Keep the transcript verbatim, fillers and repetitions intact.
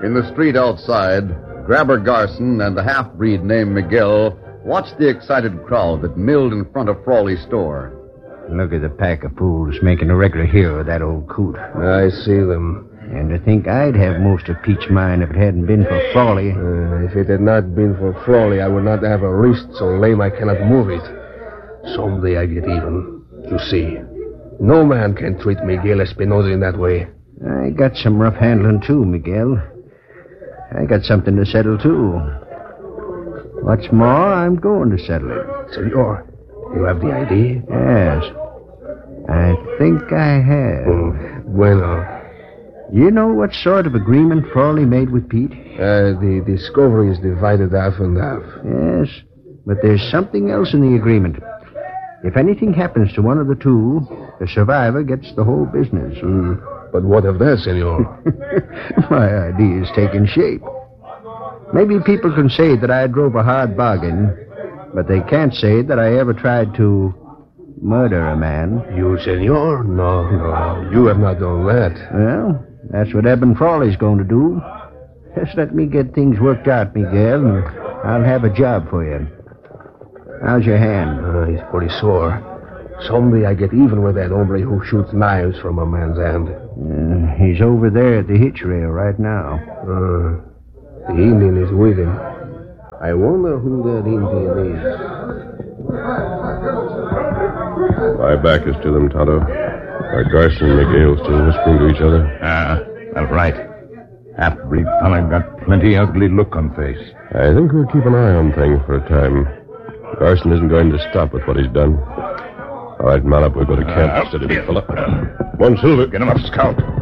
In the street outside, Grabber Garson and a half-breed named Miguel watched the excited crowd that milled in front of Frawley's store. Look at the pack of fools making a regular hero of that old coot. I see them. And to think I'd have most of Pete's mine if it hadn't been for Frawley. Uh, if it had not been for Frawley, I would not have a wrist so lame I cannot move it. Someday I get even. You see, no man can treat Miguel Espinosa in that way. I got some rough handling, too, Miguel. I got something to settle, too. What's more, I'm going to settle it. Senor, you have the idea? Yes. I think I have. Oh, bueno. You know what sort of agreement Frawley made with Pete? Uh, the discovery is divided half and half. Yes, but there's something else in the agreement. If anything happens to one of the two, the survivor gets the whole business. Mm. But what of that, senor? My idea is taking shape. Maybe people can say that I drove a hard bargain, but they can't say that I ever tried to murder a man. You, senor? No, no. You have not done that. Well, that's what Eben Frawley's going to do. Just let me get things worked out, Miguel, and I'll have a job for you. How's your hand? Uh, he's pretty sore. Someday I get even with that hombre who shoots knives from a man's hand. Uh, he's over there at the hitch rail right now. Uh, the Indian is with him. I wonder who that Indian is. My back is to them, Tonto. Are Garson and Miguel still whispering to each other? Ah, that's right. Half-breed fella got plenty ugly look on face. I think we'll keep an eye on things for a time. Garson isn't going to stop with what he's done. All right, mount up. We'll go to camp. Uh, Steady, big fella. One, Silver. Get him up, Scout.